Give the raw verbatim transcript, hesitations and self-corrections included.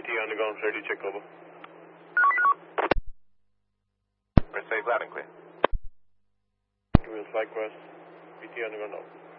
T on the ground, ready, check over. Mercedes loud and clear. Wheels likewise. P T on the ground out.